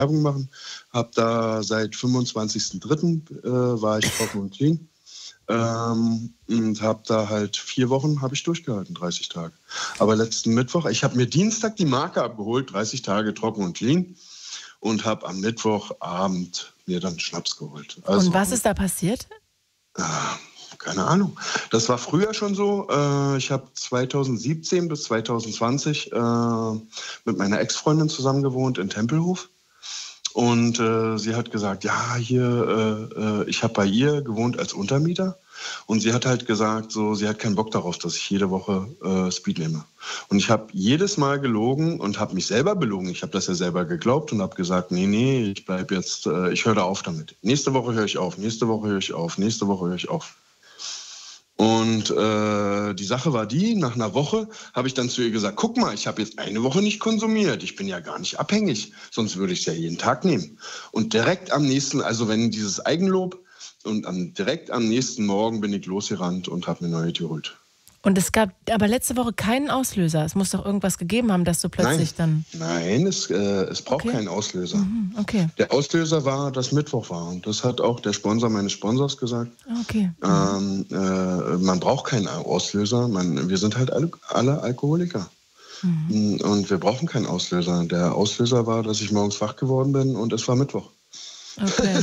Werbung machen. Habe da seit 25.03. War ich trocken und clean. Und habe da halt 4 Wochen habe ich durchgehalten, 30 Tage. Aber letzten Mittwoch, ich habe mir Dienstag die Marke abgeholt, 30 Tage trocken und clean. Und habe am Mittwochabend mir dann Schnaps geholt. Also, und was ist da passiert? Keine Ahnung. Das war früher schon so. Ich habe 2017 bis 2020 mit meiner Ex-Freundin zusammen gewohnt in Tempelhof. Und sie hat gesagt, ja, hier, ich habe bei ihr gewohnt als Untermieter. Und sie hat halt gesagt, so, sie hat keinen Bock darauf, dass ich jede Woche Speed nehme. Und ich habe jedes Mal gelogen und habe mich selber belogen. Ich habe das ja selber geglaubt und habe gesagt, nee, ich bleib jetzt, ich höre da auf damit. Nächste Woche höre ich auf, nächste Woche höre ich auf, nächste Woche höre ich auf. Und die Sache war die, nach einer Woche habe ich dann zu ihr gesagt, guck mal, ich habe jetzt eine Woche nicht konsumiert, ich bin ja gar nicht abhängig, sonst würde ich es ja jeden Tag nehmen. Und direkt am nächsten, also wenn dieses Eigenlob, und direkt am nächsten Morgen bin ich losgerannt und habe mir neue geholt. Und es gab aber letzte Woche keinen Auslöser. Es muss doch irgendwas gegeben haben, dass du plötzlich Nein, es braucht keinen Auslöser. Okay. Der Auslöser war, dass Mittwoch war. Und das hat auch der Sponsor meines Sponsors gesagt. Okay. Man braucht keinen Auslöser. Wir sind halt alle Alkoholiker. Und wir brauchen keinen Auslöser. Der Auslöser war, dass ich morgens wach geworden bin und es war Mittwoch. Okay.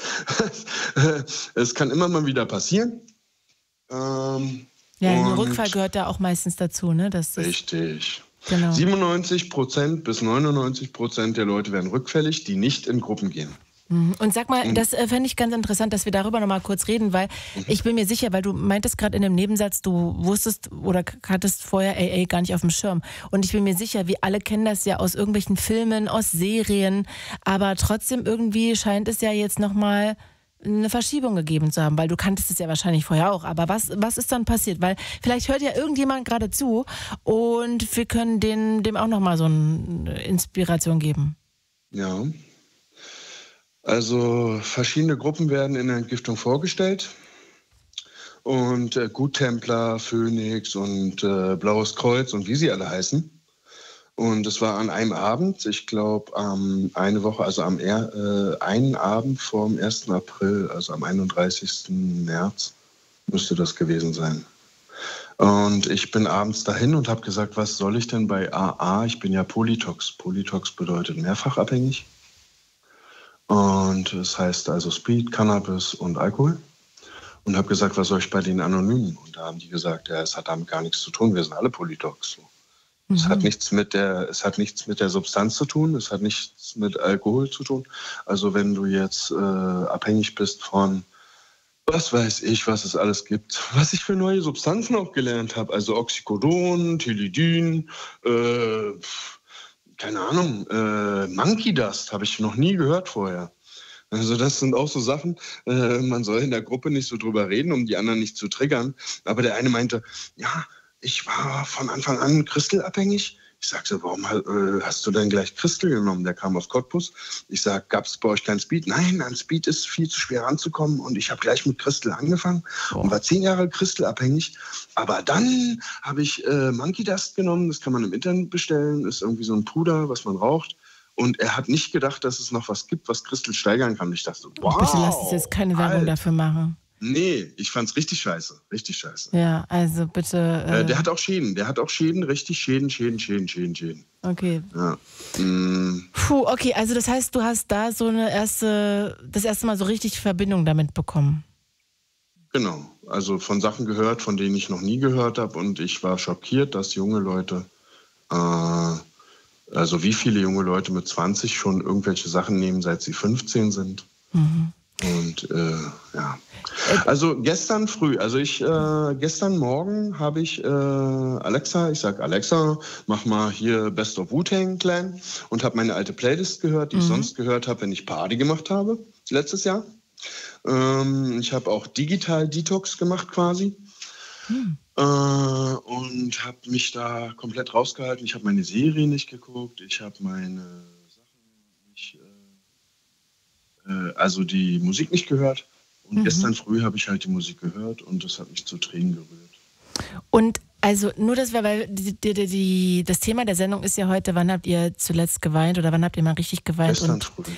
Es kann immer mal wieder passieren. Ja, ein Rückfall gehört da auch meistens dazu, ne? Richtig. Genau. 97% bis 99% der Leute werden rückfällig, die nicht in Gruppen gehen. Und sag mal, das fände ich ganz interessant, dass wir darüber nochmal kurz reden, weil ich bin mir sicher, weil du meintest gerade in dem Nebensatz, du wusstest oder hattest vorher AA gar nicht auf dem Schirm. Und ich bin mir sicher, wir alle kennen das ja aus irgendwelchen Filmen, aus Serien, aber trotzdem irgendwie scheint es ja jetzt nochmal eine Verschiebung gegeben zu haben, weil du kanntest es ja wahrscheinlich vorher auch. Aber was ist dann passiert? Weil vielleicht hört ja irgendjemand gerade zu und wir können dem auch nochmal so eine Inspiration geben. Ja. Also verschiedene Gruppen werden in der Entgiftung vorgestellt. Und Guttempler, Phönix und Blaues Kreuz und wie sie alle heißen. Und es war an einem Abend, ich glaube eine Woche, also einen Abend vom 1. April, also am 31. März müsste das gewesen sein. Und ich bin abends dahin und habe gesagt, was soll ich denn bei AA? Ich bin ja Polytox. Polytox bedeutet mehrfachabhängig. Und es heißt also Speed, Cannabis und Alkohol. Und habe gesagt, was soll ich bei den Anonymen? Und da haben die gesagt, ja, es hat damit gar nichts zu tun, wir sind alle Polytox. Es hat nichts mit der Substanz zu tun, es hat nichts mit Alkohol zu tun. Also wenn du jetzt abhängig bist von, was weiß ich, was es alles gibt, was ich für neue Substanzen auch gelernt habe, also Oxycodon, Tilidin, keine Ahnung, Monkey Dust habe ich noch nie gehört vorher. Also das sind auch so Sachen, man soll in der Gruppe nicht so drüber reden, um die anderen nicht zu triggern. Aber der eine meinte, ja, ich war von Anfang an Crystal-abhängig. Ich sag so, warum hast du denn gleich Crystal genommen? Der kam aus Cottbus. Ich sag, gab es bei euch kein Speed? Nein, an Speed ist viel zu schwer ranzukommen. Und ich habe gleich mit Crystal angefangen und war 10 Jahre Crystal-abhängig. Aber dann habe ich Monkey Dust genommen. Das kann man im Internet bestellen. Ist irgendwie so ein Puder, was man raucht. Und er hat nicht gedacht, dass es noch was gibt, was Crystal steigern kann. Ich dachte, wow. Bitte lass uns jetzt keine Werbung dafür machen. Nee, ich fand's richtig scheiße. Richtig scheiße. Ja, also bitte. Der hat auch Schäden. Richtig Schäden. Okay. Ja. Puh, okay, also das heißt, du hast da so das erste Mal so richtig Verbindung damit bekommen. Genau. Also von Sachen gehört, von denen ich noch nie gehört habe. Und ich war schockiert, dass junge Leute, also wie viele junge Leute mit 20 schon irgendwelche Sachen nehmen, seit sie 15 sind. Und ja. Also gestern früh, gestern Morgen habe ich ich sag Alexa, mach mal hier Best of Wu-Tang Clan und habe meine alte Playlist gehört, die ich sonst gehört habe, wenn ich Party gemacht habe, letztes Jahr. Ich habe auch digital Detox gemacht quasi. Und habe mich da komplett rausgehalten. Ich habe meine Serie nicht geguckt, ich habe meine Sachen nicht, also die Musik nicht gehört. Und gestern früh habe ich halt die Musik gehört und das hat mich zu Tränen gerührt. Und also nur, weil das Thema der Sendung ist ja heute, wann habt ihr zuletzt geweint oder wann habt ihr mal richtig geweint? Gestern früh.